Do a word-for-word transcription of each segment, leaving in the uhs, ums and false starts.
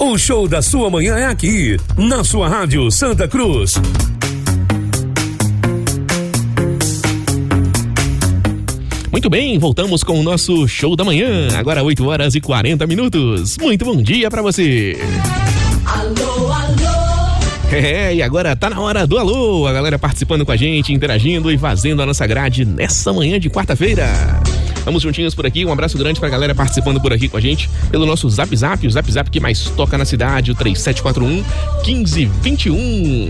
O show da sua manhã é aqui, na sua rádio Santa Cruz. Muito bem, voltamos com o nosso show da manhã, agora oito horas e quarenta minutos. Muito bom dia pra você. Alô, alô. É, e agora tá na hora do alô, a galera participando com a gente, interagindo e fazendo a nossa grade nessa manhã de quarta-feira. Vamos juntinhos por aqui, um abraço grande pra galera participando por aqui com a gente, pelo nosso Zap Zap, o Zap Zap que mais toca na cidade, o três sete quatro um, um cinco dois um.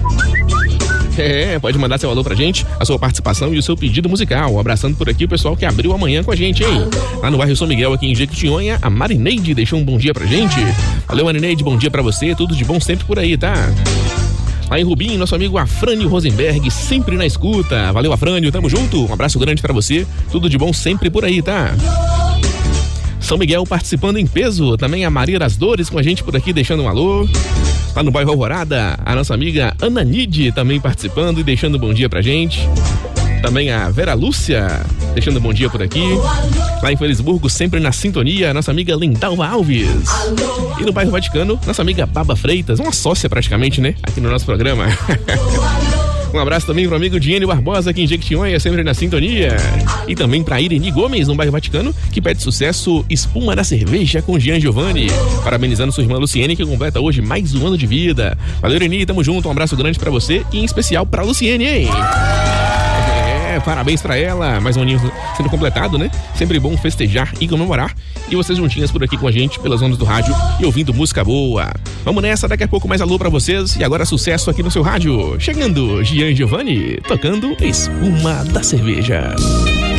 É, pode mandar seu alô pra gente, a sua participação e o seu pedido musical. Abraçando por aqui o pessoal que abriu a manhã com a gente, hein? Lá no bairro São Miguel, aqui em Jequitinhonha, a Marineide deixou um bom dia pra gente. Valeu, Marineide, bom dia pra você, tudo de bom sempre por aí, tá? Lá em Rubim, nosso amigo Afrânio Rosenberg, sempre na escuta. Valeu, Afrânio, tamo junto, um abraço grande pra você, tudo de bom sempre por aí, tá? São Miguel participando em peso, também a Maria das Dores com a gente por aqui, deixando um alô. Lá no bairro Alvorada, a nossa amiga Ana Nide também participando e deixando um bom dia pra gente. Também a Vera Lúcia, deixando um bom dia por aqui. Lá em Felisburgo, sempre na sintonia, a nossa amiga Lindalva Alves. E no bairro Vaticano, nossa amiga Baba Freitas, uma sócia praticamente, né? Aqui no nosso programa. Um abraço também pro amigo Diênio Barbosa aqui em Jequitinhonha, sempre na sintonia. E também pra Irene Gomes, no bairro Vaticano, que pede sucesso Espuma da Cerveja com Gian Giovanni. Parabenizando sua irmã Luciene, que completa hoje mais um ano de vida. Valeu, Irene, tamo junto, um abraço grande pra você e em especial pra Luciene, hein? É, parabéns pra ela, mais um aninho sendo completado, né? Sempre bom festejar e comemorar. E vocês juntinhas por aqui com a gente, pelas ondas do rádio e ouvindo música boa. Vamos nessa, daqui a pouco mais alô pra vocês. E agora sucesso aqui no seu rádio. Chegando, Gian Giovanni, tocando Espuma da Cerveja.